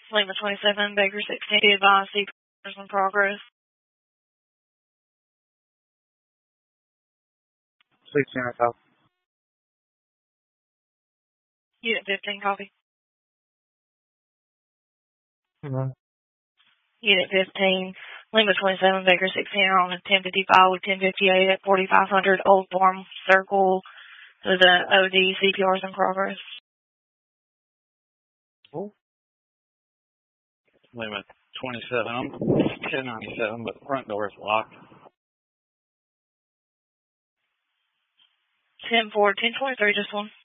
Lima 27, Baker 16, advise CPRs in progress. 16, I copy. Unit 15, copy. Unit 15, Lima 27, Baker 16 on 1055 with 1058 at 4500 Old Farm Circle. So the OD CPRs in progress. Cool. Lima 27, I'm 1097, but the front door is locked. 10-4, 1023, just one.